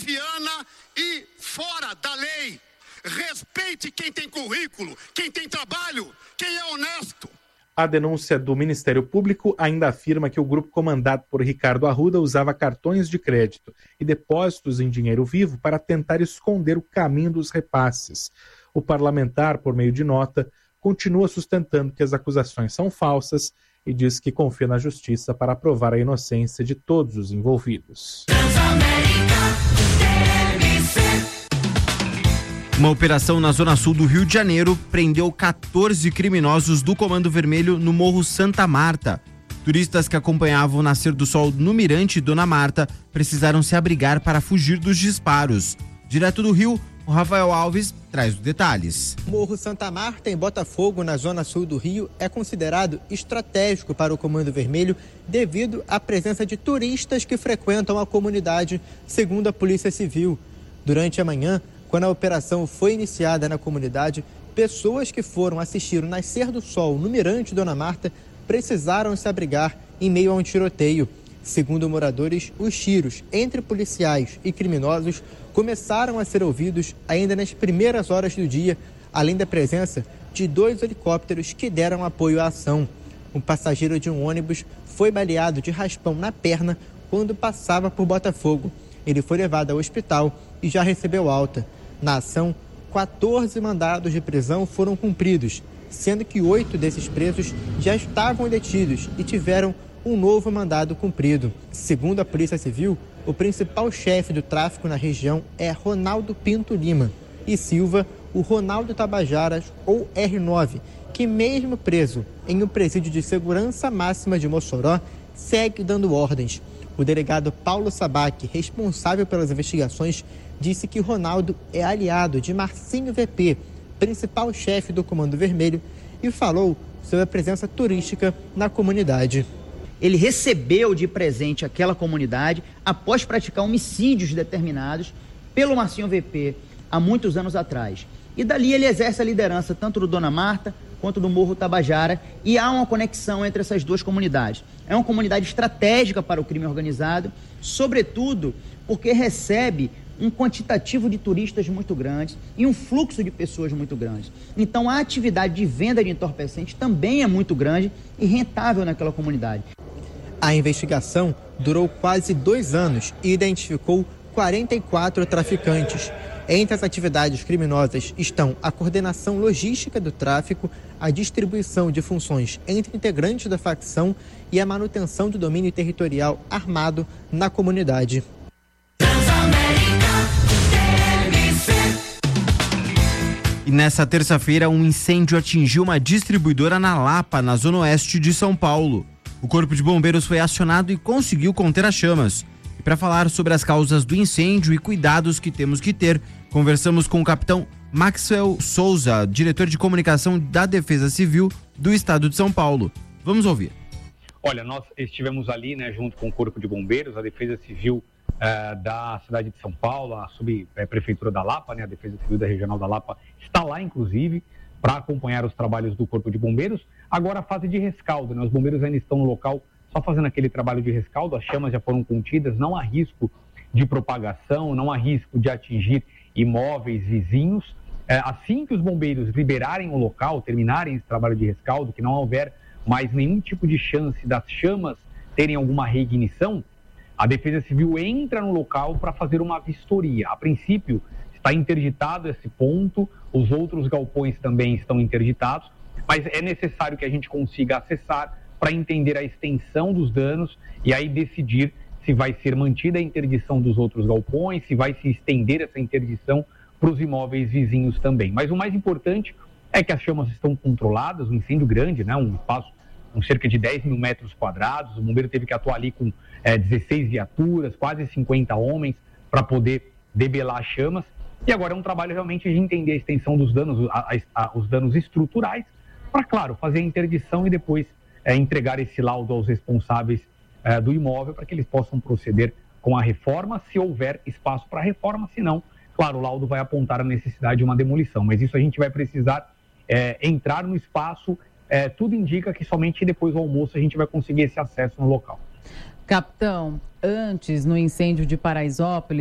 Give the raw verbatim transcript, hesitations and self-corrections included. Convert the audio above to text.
leviana e fora da lei. Respeite quem tem currículo, quem tem trabalho, quem é honesto. A denúncia do Ministério Público ainda afirma que o grupo comandado por Ricardo Arruda usava cartões de crédito e depósitos em dinheiro vivo para tentar esconder o caminho dos repasses. O parlamentar, por meio de nota, continua sustentando que as acusações são falsas e diz que confia na justiça para provar a inocência de todos os envolvidos. Uma operação na zona sul do Rio de Janeiro prendeu quatorze criminosos do Comando Vermelho no Morro Santa Marta. Turistas que acompanhavam o nascer do sol no Mirante Dona Marta precisaram se abrigar para fugir dos disparos. Direto do Rio, o Rafael Alves traz os detalhes. Morro Santa Marta, em Botafogo, na zona sul do Rio, é considerado estratégico para o Comando Vermelho devido à presença de turistas que frequentam a comunidade, segundo a Polícia Civil. Durante a manhã, quando a operação foi iniciada na comunidade, pessoas que foram assistir o nascer do sol no Mirante Dona Marta precisaram se abrigar em meio a um tiroteio. Segundo moradores, os tiros entre policiais e criminosos começaram a ser ouvidos ainda nas primeiras horas do dia, além da presença de dois helicópteros que deram apoio à ação. Um passageiro de um ônibus foi baleado de raspão na perna quando passava por Botafogo. Ele foi levado ao hospital e já recebeu alta. Na ação, quatorze mandados de prisão foram cumpridos, sendo que oito desses presos já estavam detidos e tiveram um novo mandado cumprido. Segundo a Polícia Civil, o principal chefe do tráfico na região é Ronaldo Pinto Lima e Silva, o Ronaldo Tabajaras, ou R nove, que mesmo preso em um presídio de segurança máxima de Mossoró, segue dando ordens. O delegado Paulo Sabac, responsável pelas investigações, disse que Ronaldo é aliado de Marcinho V P, principal chefe do Comando Vermelho, e falou sobre a presença turística na comunidade. Ele recebeu de presente aquela comunidade após praticar homicídios determinados pelo Marcinho V P há muitos anos atrás. E dali ele exerce a liderança tanto do Dona Marta quanto do Morro Tabajara, e há uma conexão entre essas duas comunidades. É uma comunidade estratégica para o crime organizado, sobretudo porque recebe um quantitativo de turistas muito grande e um fluxo de pessoas muito grande. Então a atividade de venda de entorpecentes também é muito grande e rentável naquela comunidade. A investigação durou quase dois anos e identificou quarenta e quatro traficantes. Entre as atividades criminosas estão a coordenação logística do tráfico, a distribuição de funções entre integrantes da facção e a manutenção do domínio territorial armado na comunidade. E nessa terça-feira, um incêndio atingiu uma distribuidora na Lapa, na zona oeste de São Paulo. O Corpo de Bombeiros foi acionado e conseguiu conter as chamas. E para falar sobre as causas do incêndio e cuidados que temos que ter, conversamos com o capitão Maxwell Souza, diretor de comunicação da Defesa Civil do Estado de São Paulo. Vamos ouvir. Olha, nós estivemos ali, né, junto com o Corpo de Bombeiros, a Defesa Civil eh, da cidade de São Paulo, a subprefeitura da Lapa, né, a Defesa Civil da Regional da Lapa está lá, inclusive, para acompanhar os trabalhos do Corpo de Bombeiros. Agora a fase de rescaldo, né, os bombeiros ainda estão no local só fazendo aquele trabalho de rescaldo, as chamas já foram contidas, não há risco de propagação, não há risco de atingir imóveis vizinhos. É, assim que os bombeiros liberarem o local, terminarem esse trabalho de rescaldo, que não houver mais nenhum tipo de chance das chamas terem alguma reignição, a Defesa Civil entra no local para fazer uma vistoria. A princípio, está interditado esse ponto, os outros galpões também estão interditados, mas é necessário que a gente consiga acessar para entender a extensão dos danos e aí decidir se vai ser mantida a interdição dos outros galpões, se vai se estender essa interdição para os imóveis vizinhos também. Mas o mais importante é que as chamas estão controladas, um incêndio grande, né? Um espaço com cerca de dez mil metros quadrados, o bombeiro teve que atuar ali com é, dezesseis viaturas, quase cinquenta homens para poder debelar as chamas. E agora é um trabalho realmente de entender a extensão dos danos, a, a, a, os danos estruturais, para, claro, fazer a interdição e depois É, entregar esse laudo aos responsáveis é, do imóvel para que eles possam proceder com a reforma, se houver espaço para reforma, se não, claro, o laudo vai apontar a necessidade de uma demolição, mas isso a gente vai precisar é, entrar no espaço, é, tudo indica que somente depois do almoço a gente vai conseguir esse acesso no local. Capitão, antes no incêndio de Paraisópolis,